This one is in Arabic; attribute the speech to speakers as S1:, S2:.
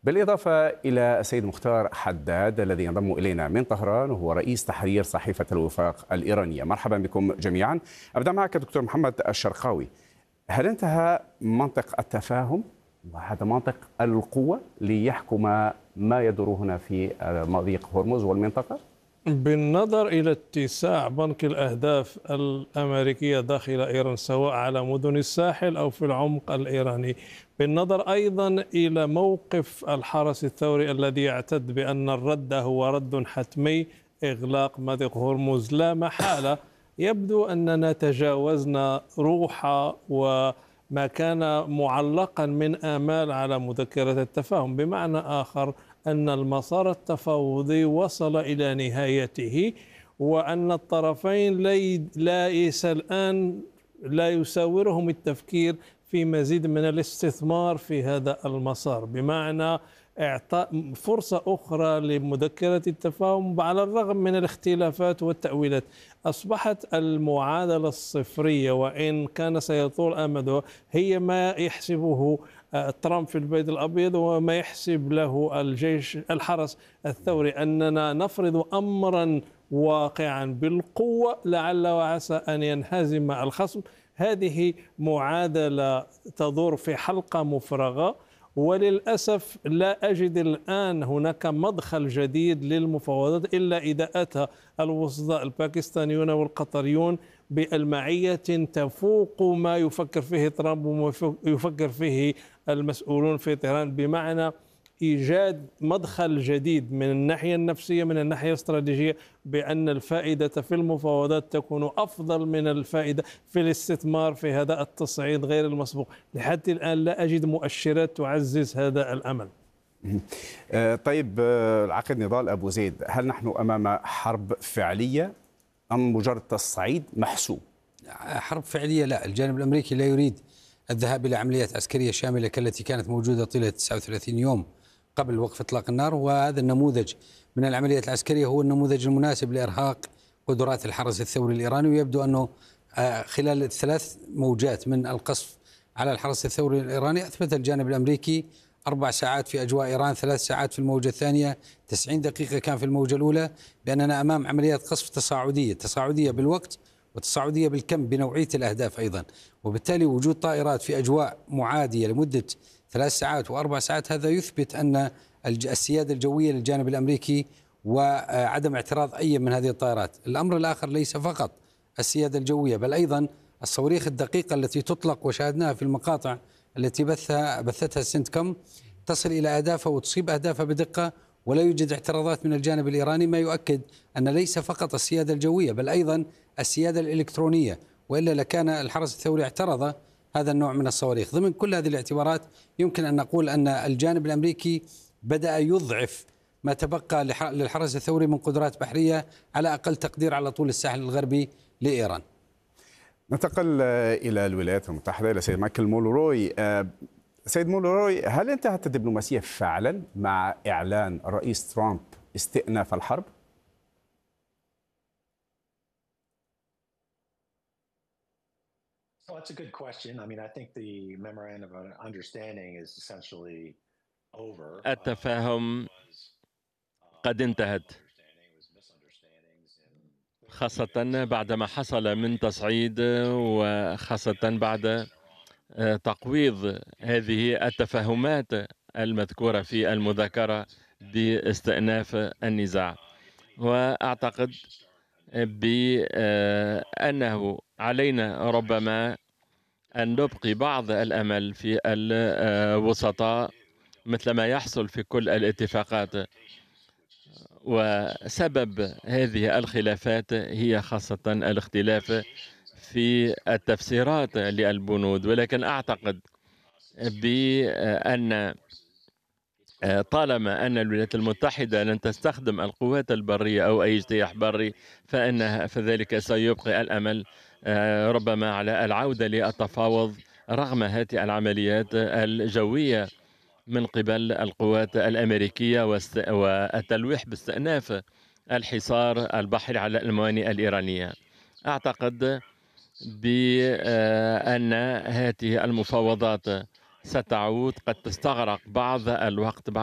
S1: بالإضافة إلى السيد مختار حداد الذي ينضم إلينا من طهران وهو رئيس تحرير صحيفة الوفاق الإيرانية. مرحبا بكم جميعا. أبدأ معك دكتور محمد الشرقاوي. هل انتهى منطق التفاهم وهذا منطق القوة ليحكم ما يدور هنا في مضيق هرمز والمنطقة؟
S2: بالنظر إلى اتساع بنك الأهداف الأمريكية داخل إيران سواء على مدن الساحل أو في العمق الإيراني، بالنظر أيضا إلى موقف الحرس الثوري الذي يعتد بأن الرد هو رد حتمي، إغلاق مضيق هرمز لا محالة، يبدو أننا تجاوزنا روح وما كان معلقا من آمال على مذكرة التفاهم. بمعنى آخر أن المسار التفاوضي وصل إلى نهايته، وأن الطرفين ليس الآن لا يساورهم التفكير في مزيد من الاستثمار في هذا المسار، بمعنى إعطاء فرصة أخرى لمذكرة التفاهم على الرغم من الاختلافات والتأويلات. أصبحت المعادلة الصفرية وإن كان سيطول أمدها هي ما يحسبه ترامب في البيت الأبيض وما يحسب له الجيش الحرس الثوري، أننا نفرض أمرا واقعا بالقوة لعل وعسى أن ينهزم الخصم. هذه معادلة تدور في حلقة مفرغة، وللأسف لا أجد الآن هناك مدخل جديد للمفاوضات إلا إذا أتى الوسطاء الباكستانيون والقطريون بالمعية تفوق ما يفكر فيه ترامب وما يفكر فيه المسؤولون في طهران، بمعنى إيجاد مدخل جديد من الناحية النفسية من الناحية الاستراتيجية، بأن الفائدة في المفاوضات تكون أفضل من الفائدة في الاستثمار في هذا التصعيد غير المسبوق. لحد الآن لا أجد مؤشرات تعزز هذا الأمل.
S1: طيب العقيد نضال أبو زيد، هل نحن أمام حرب فعلية أم مجرد تصعيد محسوب؟
S3: حرب فعلية لا، الجانب الأمريكي لا يريد الذهاب إلى عمليات عسكرية شاملة كالتي كانت موجودة طيلة 39 يوم قبل وقف إطلاق النار، وهذا النموذج من العمليات العسكرية هو النموذج المناسب لإرهاق قدرات الحرس الثوري الإيراني. ويبدو أنه خلال الثلاث موجات من القصف على الحرس الثوري الإيراني أثبت الجانب الأمريكي 4 ساعات في أجواء إيران، 3 ساعات في الموجة الثانية، 90 دقيقة كان في الموجة الأولى، بأننا أمام عمليات قصف تصاعدية بالوقت وتصاعدية بالكم بنوعية الأهداف أيضا. وبالتالي وجود طائرات في أجواء معادية لمدة 3 ساعات و4 ساعات هذا يثبت أن السيادة الجوية للجانب الأمريكي وعدم اعتراض أي من هذه الطائرات. الأمر الآخر ليس فقط السيادة الجوية بل أيضا الصواريخ الدقيقة التي تطلق وشاهدناها في المقاطع التي بثتها سنتكم تصل إلى أهدافها وتصيب أهدافها بدقة، ولا يوجد اعتراضات من الجانب الإيراني، ما يؤكد أن ليس فقط السيادة الجوية بل أيضا السيادة الإلكترونية، وإلا لكان الحرس الثوري اعترض هذا النوع من الصواريخ. ضمن كل هذه الاعتبارات يمكن أن نقول أن الجانب الأمريكي بدأ يضعف ما تبقى للحرس الثوري من قدرات بحرية على أقل تقدير على طول الساحل الغربي لإيران.
S1: ننتقل إلى الولايات المتحدة إلى سيد مايكل مولروي. سيد مولروي، هل انتهت الدبلوماسية فعلا مع إعلان الرئيس ترامب استئناف الحرب؟
S4: So that's a good question. I mean, I think the memorandum of understanding is essentially over.
S5: التفاهم قد انتهت، خاصة بعدما حصل من تصعيد وخاصة بعد تقويض هذه التفاهمات المذكورة في المذكرة باستئناف النزاع. وأعتقد بأنه علينا ربما أن نبقي بعض الأمل في الوسطاء مثل ما يحصل في كل الاتفاقات، وسبب هذه الخلافات هي خاصة الاختلاف في التفسيرات للبنود. ولكن أعتقد بأن طالما أن الولايات المتحدة لن تستخدم القوات البرية أو أي اجتياح بري فذلك سيبقي الأمل ربما على العودة للتفاوض رغم هذه العمليات الجوية من قبل القوات الأمريكية والتلويح باستئناف الحصار البحري على الموانئ الإيرانية. أعتقد بأن هذه المفاوضات ستعود، قد تستغرق بعض الوقت